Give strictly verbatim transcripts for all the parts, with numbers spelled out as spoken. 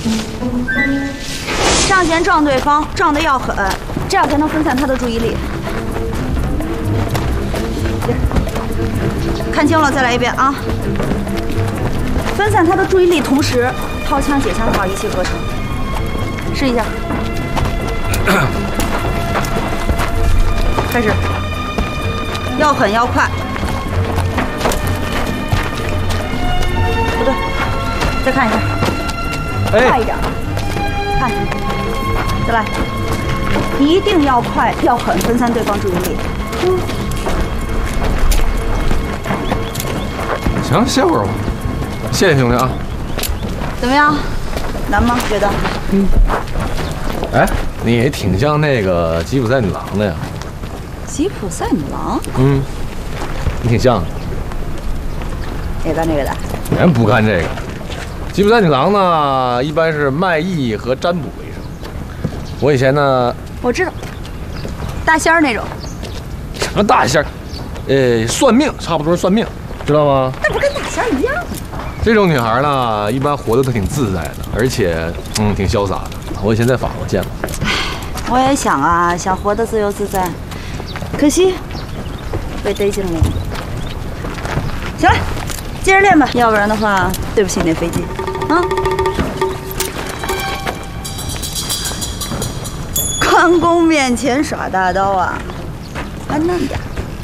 上前撞对方，撞得要狠，这样才能分散他的注意力。看清了，再来一遍啊！分散他的注意力，同时掏枪解枪套一气呵成。试一下，开始，要狠要快。不对，再看一下，快一点，看，再来，一定要快要狠，分散对方注意力。嗯。 行，歇会儿吧。谢谢兄弟啊。 怎么样？难吗？觉得？ 嗯。哎，你也挺像那个吉普赛女郎的呀。 吉普赛女郎？ 嗯，你挺像的。 也干这个的？ 人不干这个。吉普赛女郎呢，一般是卖艺和占卜为生。我以前呢， 我知道，大仙儿那种。 什么大仙儿？呃，算命，差不多是算命。 知道吗？ 那不跟大仙一样吗？ 这种女孩呢，一般活得都挺自在的，而且嗯，挺潇洒的。我以前在法国见过。 唉，我也想啊，想活得自由自在，可惜被逮进了。行了，接着练吧，要不然的话，对不起你那飞机啊。关公面前耍大刀啊，还嫩点。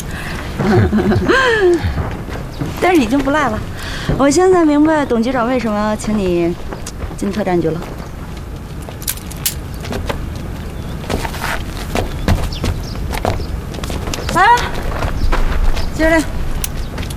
但是已经不赖了，我现在明白董局长为什么请你进特战局了。来吧，接着练。